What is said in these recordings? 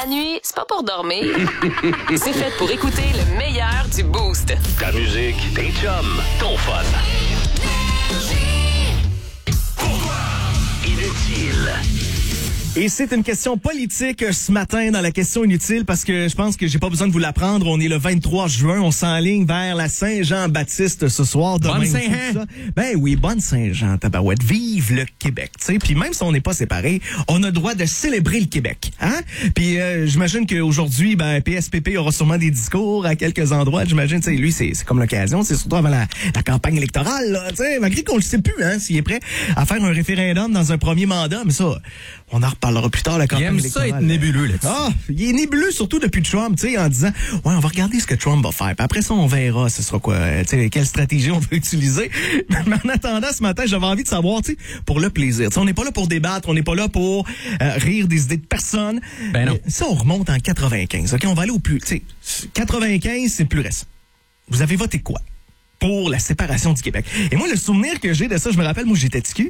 La nuit, c'est pas pour dormir. C'est fait pour écouter le meilleur du Boost. Ta musique, tes chums, ton fun. Pourquoi? Inutile. Et c'est une question politique ce matin dans la question inutile parce que je pense que j'ai pas besoin de vous l'apprendre. On est le 23 juin, on s'enligne vers la Saint-Jean-Baptiste ce soir. Demain, bonne Saint-Jean! Ben oui, bonne Saint-Jean, tabarouette. Vive le Québec, tu sais. Puis même si on n'est pas séparés, on a le droit de célébrer le Québec, hein? Puis j'imagine qu'aujourd'hui, ben PSPP aura sûrement des discours à quelques endroits. J'imagine, tu sais, lui, c'est comme l'occasion. C'est surtout avant la campagne électorale, là, tu sais. Malgré qu'on le sait plus, hein, s'il est prêt à faire un référendum dans un premier mandat. Mais ça, on en reparlera plus tard, la campagne électorale. électorale. Il aime ça être nébuleux là-dessus. Ah, il est nébuleux surtout depuis Trump, tu sais, en disant, ouais, on va regarder ce que Trump va faire. Puis après ça, on verra, ce sera quoi, tu sais, quelle stratégie on veut utiliser. Mais en attendant, ce matin, j'avais envie de savoir, tu sais, pour le plaisir. Tu sais, on n'est pas là pour débattre, on n'est pas là pour rire des idées de personne. Ben non. Ça, on remonte en 95, OK? On va aller au plus, tu sais, 95, c'est le plus récent. Vous avez voté quoi? Pour la séparation du Québec. Et moi, le souvenir que j'ai de ça, je me rappelle, moi, j'étais TQ.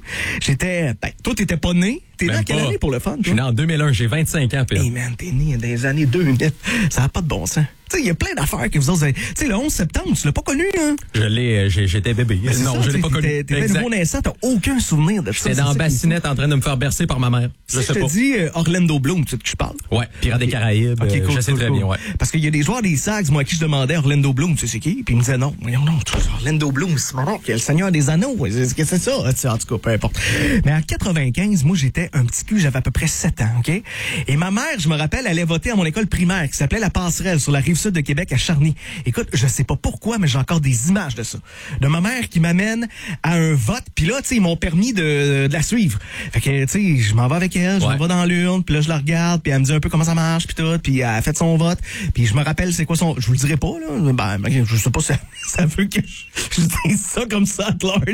Toi, t'étais pas né. T'es né Même en quelle pas. année pour le fun? Je suis né en 2001, j'ai 25 ans, Phil. Hey man, t'es né dans les années 2000. Ça n'a pas de bon sens. Tu sais, il y a plein d'affaires que vous autres avez. Tu sais, le 11 septembre, tu l'as pas connu, hein? J'étais bébé. Ben, Non, ça, je l'ai pas connu. T'étais nouveau naissant, t'as aucun souvenir de ça. J'étais dans la bassinette en train de me faire bercer par ma mère. Je te dis Orlando Bloom, tu sais de qui je parle? Ouais, Pirates des Caraïbes. Okay, cool, je sais très bien, ouais. Parce qu'il y a des joueurs des Sags, moi, à qui je demandais Orlando Bloom, tu sais c'est qui? Puis ils me disaient non. Voyons non, Orlando Bloom, c'est marrant, le Seigneur des Anneaux. Qu'est-ce que c'est ça? En tout cas, peu importe. Mais en 95, moi, j'étais un petit cul, j'avais à peu près 7 ans, OK? Et ma mère, je me rappelle, allait voter à mon école primaire qui s'appelait La Passerelle sur la rive sud de Québec à Charny. Écoute, je sais pas pourquoi, mais j'ai encore des images de ça. De ma mère qui m'amène à un vote, puis là, tu sais, ils m'ont permis de la suivre. Fait que, tu sais, je m'en vais avec elle, je m'en vais dans l'urne, puis là, je la regarde, puis elle me dit un peu comment ça marche, puis tout, puis elle a fait son vote, puis je me rappelle c'est quoi son... Je vous le dirai pas, là, ben, je sais pas si ça veut que je dise ça comme ça, à l'heure.